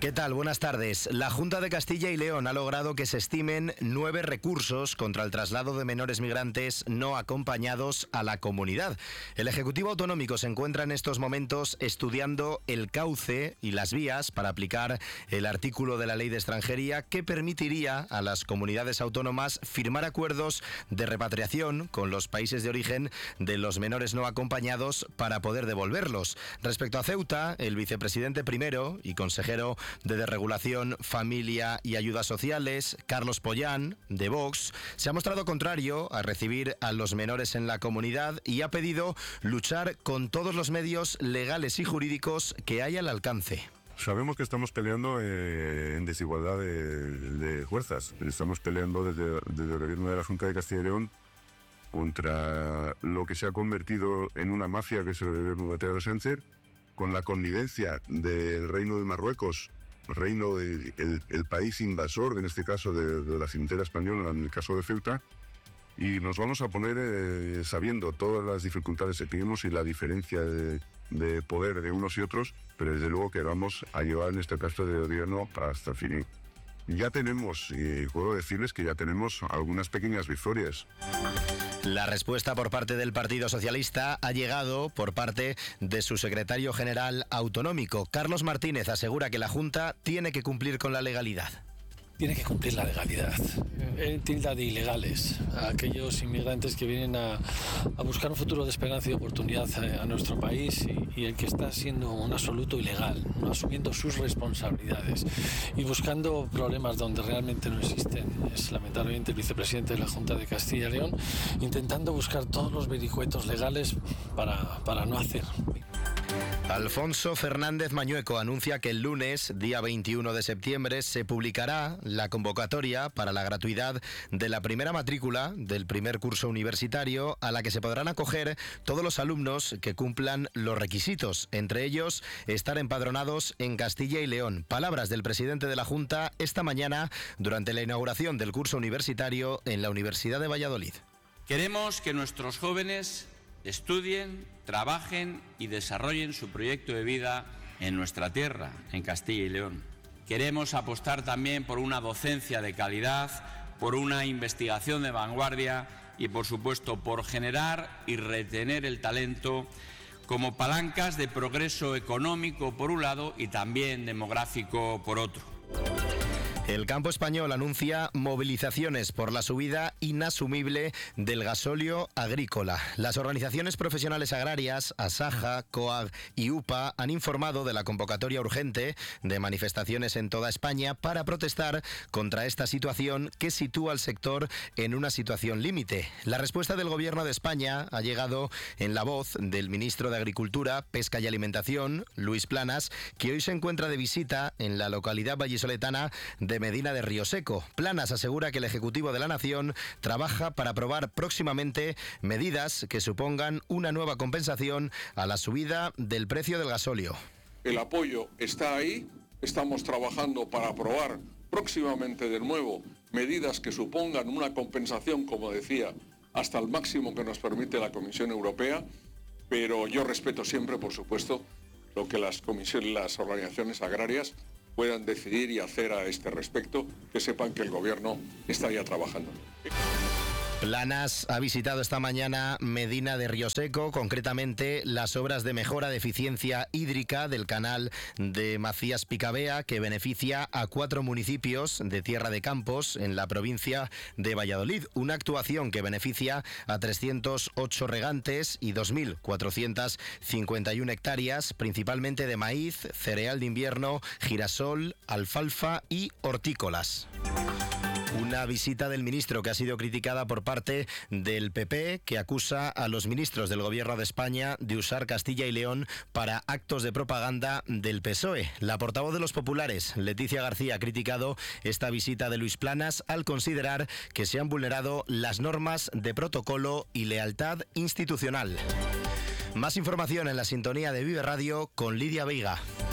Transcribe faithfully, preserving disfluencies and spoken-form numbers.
¿Qué tal? Buenas tardes. La Junta de Castilla y León ha logrado que se estimen nueve recursos contra el traslado de menores migrantes no acompañados a la comunidad. El Ejecutivo Autonómico se encuentra en estos momentos estudiando el cauce y las vías para aplicar el artículo de la Ley de Extranjería que permitiría a las comunidades autónomas firmar acuerdos de repatriación con los países de origen de los menores no acompañados para poder devolverlos. Respecto a Ceuta, el vicepresidente primero y consejero de Desregulación, Familia y Ayudas Sociales, Carlos Pollán, de Vox, se ha mostrado contrario a recibir a los menores en la comunidad y ha pedido luchar con todos los medios legales y jurídicos que hay al alcance. Sabemos que estamos peleando eh, en desigualdad de, de fuerzas. Estamos peleando desde, desde el gobierno de la Junta de Castilla y León contra lo que se ha convertido en una mafia que es el gobierno de Pedro Sánchez, con la connivencia del Reino de Marruecos, reino de, el, el país invasor, en este caso de, de la frontera española, en el caso de Ceuta, y nos vamos a poner eh, sabiendo todas las dificultades que tenemos y la diferencia de, de poder de unos y otros, pero desde luego que vamos a llevar en este caso de gobierno hasta el fin. Ya tenemos, y puedo decirles que ya tenemos algunas pequeñas victorias. La respuesta por parte del Partido Socialista ha llegado por parte de su secretario general autonómico. Carlos Martínez asegura que la Junta tiene que cumplir con la legalidad. Tiene que cumplir la legalidad. Él tilda de ilegales a aquellos inmigrantes que vienen a, a buscar un futuro de esperanza y oportunidad a, a nuestro país y, y el que está siendo un absoluto ilegal, no asumiendo sus responsabilidades y buscando problemas donde realmente no existen. Es lamentablemente el vicepresidente de la Junta de Castilla y León intentando buscar todos los vericuetos legales para, para no hacer. Alfonso Fernández Mañueco anuncia que el lunes, día veintiuno de septiembre, se publicará la convocatoria para la gratuidad de la primera matrícula del primer curso universitario, a la que se podrán acoger todos los alumnos que cumplan los requisitos, entre ellos estar empadronados en Castilla y León. Palabras del presidente de la Junta esta mañana durante la inauguración del curso universitario en la Universidad de Valladolid. Queremos que nuestros jóvenes estudien, trabajen y desarrollen su proyecto de vida en nuestra tierra, en Castilla y León. Queremos apostar también por una docencia de calidad, por una investigación de vanguardia y, por supuesto, por generar y retener el talento como palancas de progreso económico por un lado y también demográfico por otro. El campo español anuncia movilizaciones por la subida inasumible del gasóleo agrícola. Las organizaciones profesionales agrarias, Asaja, COAG y UPA, han informado de la convocatoria urgente de manifestaciones en toda España para protestar contra esta situación que sitúa al sector en una situación límite. La respuesta del Gobierno de España ha llegado en la voz del ministro de Agricultura, Pesca y Alimentación, Luis Planas, que hoy se encuentra de visita en la localidad vallisoletana de de Medina de Rioseco. Planas asegura que el Ejecutivo de la Nación trabaja para aprobar próximamente medidas que supongan una nueva compensación a la subida del precio del gasóleo. El apoyo está ahí, estamos trabajando para aprobar próximamente de nuevo medidas que supongan una compensación, como decía, hasta el máximo que nos permite la Comisión Europea, pero yo respeto siempre, por supuesto, lo que las comisiones, las organizaciones agrarias puedan decidir y hacer a este respecto, que sepan que el Gobierno está ya trabajando. Planas ha visitado esta mañana Medina de Rioseco, concretamente las obras de mejora de eficiencia hídrica del canal de Macías Picabea, que beneficia a cuatro municipios de Tierra de Campos en la provincia de Valladolid. Una actuación que beneficia a trescientos ocho regantes y dos mil cuatrocientas cincuenta y una hectáreas, principalmente de maíz, cereal de invierno, girasol, alfalfa y hortícolas. Una visita del ministro que ha sido criticada por parte del P P, que acusa a los ministros del Gobierno de España de usar Castilla y León para actos de propaganda del P S O E. La portavoz de los populares, Leticia García, ha criticado esta visita de Luis Planas al considerar que se han vulnerado las normas de protocolo y lealtad institucional. Más información en la sintonía de Vive Radio con Lidia Veiga.